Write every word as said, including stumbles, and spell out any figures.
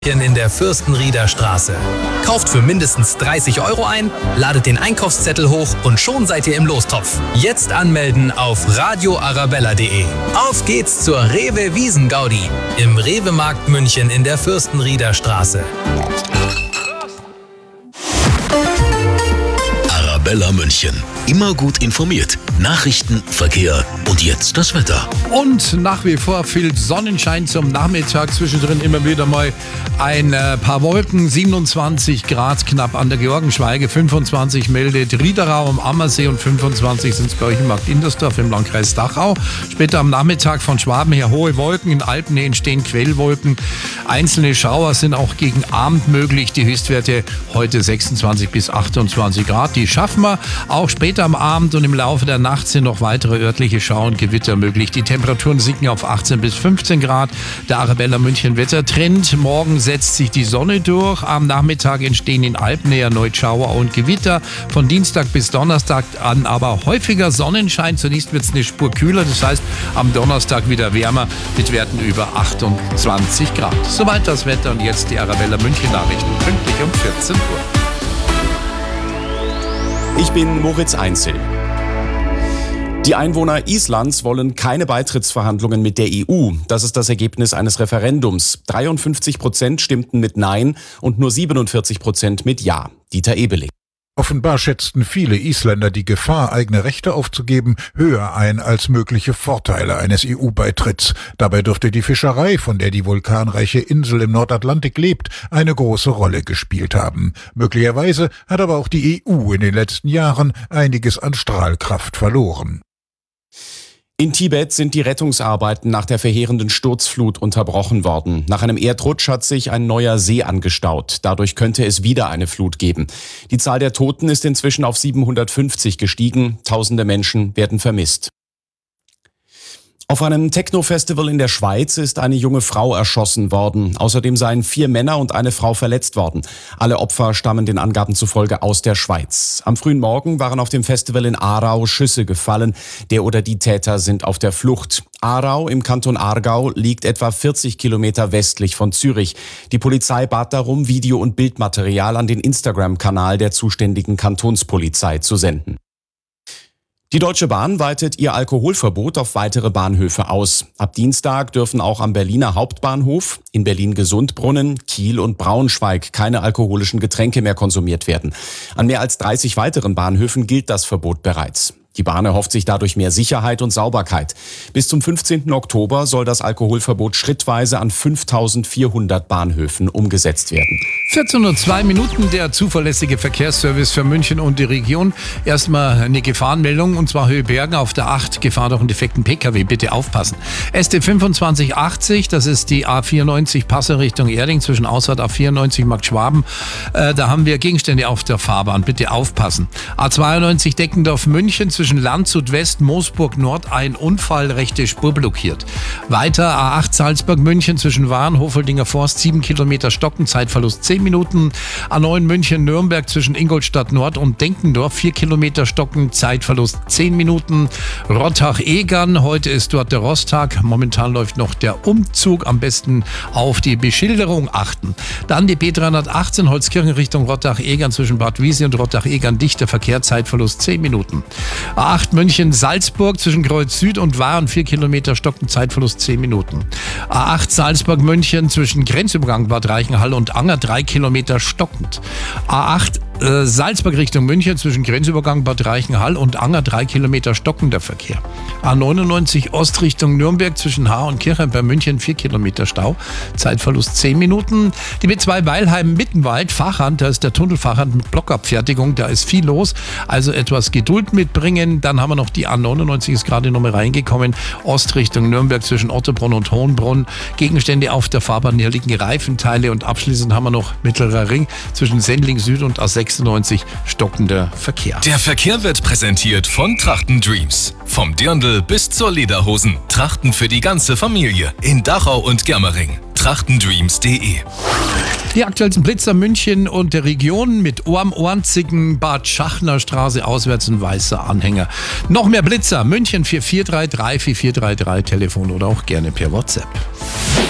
in der Fürstenrieder Straße. Kauft für mindestens dreißig Euro ein, ladet den Einkaufszettel hoch und schon seid ihr im Lostopf. Jetzt anmelden auf radio arabella punkt de. Auf geht's zur Rewe Wiesengaudi im Rewe-Markt München in der Fürstenrieder Straße. Arabella München. Immer gut informiert. Nachrichten, Verkehr und jetzt das Wetter. Und nach wie vor viel Sonnenschein zum Nachmittag. Zwischendrin immer wieder mal ein äh, paar Wolken. siebenundzwanzig Grad knapp an der Georgenschweige. fünfundzwanzig meldet Riederau am Ammersee und fünfundzwanzig sind es bei euch im Markt Indersdorf im Landkreis Dachau. Später am Nachmittag von Schwaben her hohe Wolken. In Alpennähe entstehen Quellwolken. Einzelne Schauer sind auch gegen Abend möglich. Die Höchstwerte heute sechsundzwanzig bis achtundzwanzig Grad. Die schaffen wir. Auch später am Abend und im Laufe der Nacht sind noch weitere örtliche Schauer und Gewitter möglich. Die Temperaturen sinken auf achtzehn bis fünfzehn Grad. Der Arabella München Wettertrend. Morgen setzt sich die Sonne durch. Am Nachmittag entstehen in Alpennähe erneut Schauer und Gewitter. Von Dienstag bis Donnerstag an aber häufiger Sonnenschein. Zunächst wird es eine Spur kühler. Das heißt, am Donnerstag wieder wärmer mit Werten über achtundzwanzig Grad. Soweit das Wetter und jetzt die Arabella München Nachrichten. Pünktlich um vierzehn Uhr. Ich bin Moritz Einzel. Die Einwohner Islands wollen keine Beitrittsverhandlungen mit der E U. Das ist das Ergebnis eines Referendums. dreiundfünfzig Prozent stimmten mit Nein und nur siebenundvierzig Prozent mit Ja. Dieter Ebeling. Offenbar schätzten viele Isländer die Gefahr, eigene Rechte aufzugeben, höher ein als mögliche Vorteile eines E U-Beitritts. Dabei dürfte die Fischerei, von der die vulkanreiche Insel im Nordatlantik lebt, eine große Rolle gespielt haben. Möglicherweise hat aber auch die E U in den letzten Jahren einiges an Strahlkraft verloren. In Tibet sind die Rettungsarbeiten nach der verheerenden Sturzflut unterbrochen worden. Nach einem Erdrutsch hat sich ein neuer See angestaut. Dadurch könnte es wieder eine Flut geben. Die Zahl der Toten ist inzwischen auf siebenhundertfünfzig gestiegen. Tausende Menschen werden vermisst. Auf einem Techno-Festival in der Schweiz ist eine junge Frau erschossen worden. Außerdem seien vier Männer und eine Frau verletzt worden. Alle Opfer stammen den Angaben zufolge aus der Schweiz. Am frühen Morgen waren auf dem Festival in Aarau Schüsse gefallen. Der oder die Täter sind auf der Flucht. Aarau im Kanton Aargau liegt etwa vierzig Kilometer westlich von Zürich. Die Polizei bat darum, Video- und Bildmaterial an den Instagram-Kanal der zuständigen Kantonspolizei zu senden. Die Deutsche Bahn weitet ihr Alkoholverbot auf weitere Bahnhöfe aus. Ab Dienstag dürfen auch am Berliner Hauptbahnhof, in Berlin-Gesundbrunnen, Kiel und Braunschweig keine alkoholischen Getränke mehr konsumiert werden. An mehr als dreißig weiteren Bahnhöfen gilt das Verbot bereits. Die Bahn erhofft sich dadurch mehr Sicherheit und Sauberkeit. Bis zum fünfzehnten Oktober soll das Alkoholverbot schrittweise an fünftausendvierhundert Bahnhöfen umgesetzt werden. vierzehn Uhr zwei Minuten, der zuverlässige Verkehrsservice für München und die Region. Erstmal eine Gefahrenmeldung, und zwar Höhe Bergen auf der acht. Gefahr durch einen defekten P K W, bitte aufpassen. S T fünfundzwanzig achtzig, das ist die A vierundneunzig Passau Richtung Erding zwischen Ausfahrt A vierundneunzig Markt Schwaben. Äh, da haben wir Gegenstände auf der Fahrbahn, bitte aufpassen. A zweiundneunzig Deckendorf München zwischen Landshut West, Moosburg Nord ein Unfall, rechte Spur blockiert. Weiter A acht Salzburg München zwischen Waren, Hofeldinger Forst, sieben Kilometer Stocken, Zeitverlust zehn Minuten. A neun München Nürnberg zwischen Ingolstadt Nord und Denkendorf, vier Kilometer Stocken, Zeitverlust zehn Minuten. Rottach-Egern, heute ist dort der Rosttag. Momentan läuft noch der Umzug, am besten auf die Beschilderung achten. Dann die B dreihundertachtzehn Holzkirchen Richtung Rottach-Egern zwischen Bad Wiesi und Rottach-Egern, dichter Verkehr, Zeitverlust zehn Minuten. A acht München Salzburg zwischen Kreuz Süd und Waren, vier Kilometer Stocken, Zeitverlust zehn Minuten. A acht Salzburg München zwischen Grenzübergang Bad Reichenhall und Anger, drei Kilometer stockend. A acht äh, Salzburg Richtung München zwischen Grenzübergang Bad Reichenhall und Anger, drei Kilometer stockender Verkehr. A neunundneunzig Ost Richtung Nürnberg zwischen Haar und Kirchheim bei München, vier Kilometer Stau, Zeitverlust zehn Minuten. Die B zwei Weilheim Mittenwald, Fachhand, da ist der Tunnelfachhand mit Blockabfertigung, da ist viel los, also etwas Geduld mitbringen. Dann haben wir noch die A neunundneunzig, ist gerade nochmal reingekommen, Ost Richtung Nürnberg zwischen Ottobrunn und Hohenbrunn. Gegenstände auf der Fahrbahn, hier liegen Reifenteile und abschließend haben wir noch Mittlerer Ring zwischen Sendling Süd und A sechsundneunzig, stockender Verkehr. Der Verkehr wird präsentiert von Trachten Dreams. Vom Dirndl bis zur Lederhosen. Trachten für die ganze Familie in Dachau und Germering. trachtendreams punkt de. Die aktuellsten Blitzer München und der Region mit Orm-Ornzigen, Bad Schachner Straße auswärts ein weißer Anhänger. Noch mehr Blitzer, München vier vier drei drei vier vier drei drei, Telefon oder auch gerne per WhatsApp.